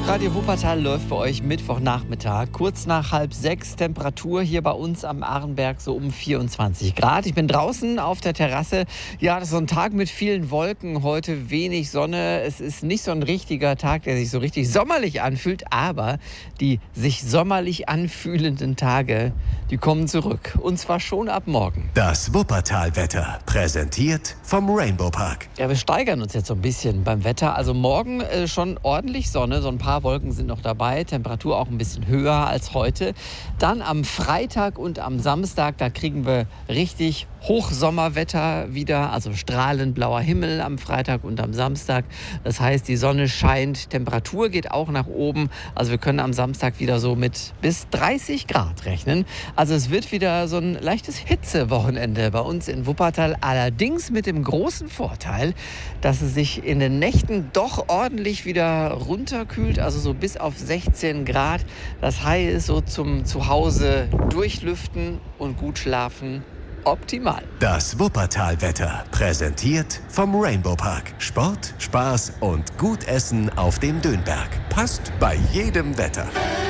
Radio Wuppertal läuft für euch Mittwochnachmittag, kurz nach 5:30. Temperatur hier bei uns am Arenberg so um 24 Grad. Ich bin draußen auf der Terrasse. Ja, das ist so ein Tag mit vielen Wolken, heute wenig Sonne. Es ist nicht so ein richtiger Tag, der sich so richtig sommerlich anfühlt, aber die sich sommerlich anfühlenden Tage, die kommen zurück. Und zwar schon ab morgen. Das Wuppertal-Wetter, präsentiert vom Rainbow Park. Ja, wir steigern uns jetzt so ein bisschen beim Wetter. Also morgen schon ordentlich Sonne, so ein paar Wolken sind noch dabei, Temperatur auch ein bisschen höher als heute. Dann am Freitag und am Samstag, da kriegen wir richtig Hochsommerwetter wieder, also strahlend blauer Himmel am Freitag und am Samstag. Das heißt, die Sonne scheint, Temperatur geht auch nach oben. Also wir können am Samstag wieder so mit bis 30 Grad rechnen. Also es wird wieder so ein leichtes Hitzewochenende bei uns in Wuppertal. Allerdings mit dem großen Vorteil, dass es sich in den Nächten doch ordentlich wieder runterkühlt. Also so bis auf 16 Grad. Das heißt, so zum Zuhause durchlüften und gut schlafen. Optimal. Das Wuppertal-Wetter, präsentiert vom Rainbow Park. Sport, Spaß und gut Essen auf dem Dönberg. Passt bei jedem Wetter.